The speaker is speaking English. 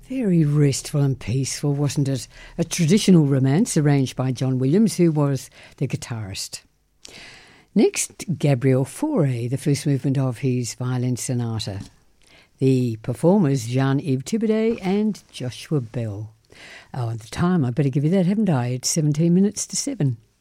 Very restful and peaceful, wasn't it? A traditional romance arranged by John Williams, who was the guitarist. Next, Gabriel Fauré, the first movement of his violin sonata. The performers, Jean-Yves Thibaudet and Joshua Bell. Oh, at the time, I better give you that, haven't I? It's 17 minutes to 7.